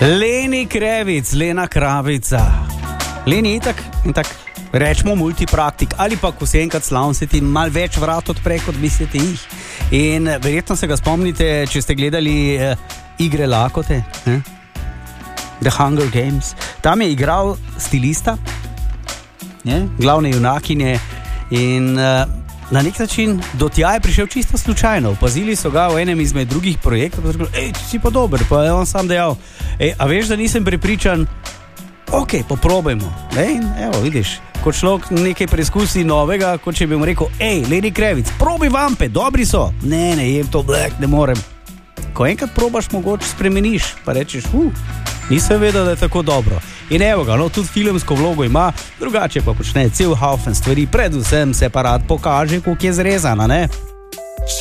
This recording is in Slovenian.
Leni Krevic, Lena Kravica. Leni je tak, rečemo multipraktik, ali pa ko se enkrat slavn, se ti mal več vrat odpre, kot mislite jih. In verjetno se ga spomnite, če ste gledali Igre lakote, The Hunger Games. Tam je igral stilista, glavne junakinje in na nek način do tja je prišel čisto slučajno. Opazili so ga v enem izmed drugih projektov, pa so rekli, ti si pa dober, pa je on sam dejal, a veš, da nisem prepričan, ok, poprobajmo. In evo, vidiš, ko človek nekaj preizkusi novega, kot če bi mu rekel, Leni Krevic, probi vampe, dobri so. Ne, jem to black, ne morem. Ko enkrat probaš, mogoče spremeniš, pa rečeš, nisem vedel, da je tako dobro. In evo ga, tudi filmsko vlogo ima, drugače pa počne cel haufen stvari, predvsem se pa rad pokaže, koliko je zrezana, ne?